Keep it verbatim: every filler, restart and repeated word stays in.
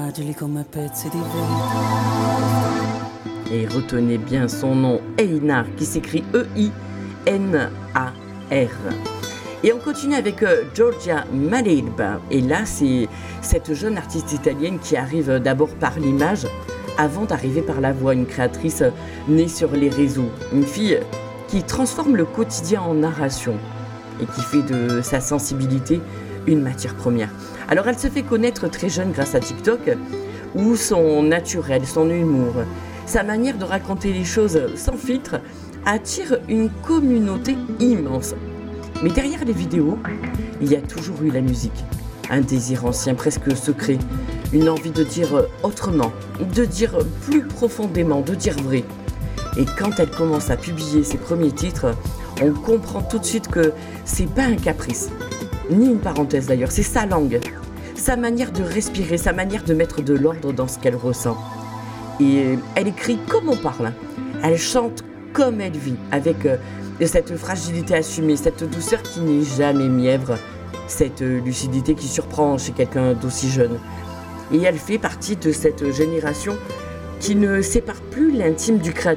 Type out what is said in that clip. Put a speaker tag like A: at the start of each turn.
A: fragili come pezzi di vetro.
B: Et retenez bien son nom, Einar, qui s'écrit E I N A R. Et on continue avec euh, Giorgia Madedba. Et là, c'est cette jeune artiste italienne qui arrive d'abord par l'image, avant d'arriver par la voix. Une créatrice euh, née sur les réseaux. Une fille qui transforme le quotidien en narration et qui fait de sa sensibilité une matière première. Alors, elle se fait connaître très jeune grâce à TikTok, où son naturel, son humour, sa manière de raconter les choses sans filtre attire une communauté immense. Mais derrière les vidéos, il y a toujours eu la musique. Un désir ancien, presque secret. Une envie de dire autrement, de dire plus profondément, de dire vrai. Et quand elle commence à publier ses premiers titres, on comprend tout de suite que c'est pas un caprice. Ni une parenthèse d'ailleurs, c'est sa langue. Sa manière de respirer, sa manière de mettre de l'ordre dans ce qu'elle ressent. Et elle écrit comme on parle. Elle chante comme elle vit, avec euh, cette fragilité assumée, cette douceur qui n'est jamais mièvre, cette euh, lucidité qui surprend chez quelqu'un d'aussi jeune. Et elle fait partie de cette génération qui ne sépare plus l'intime du créatif.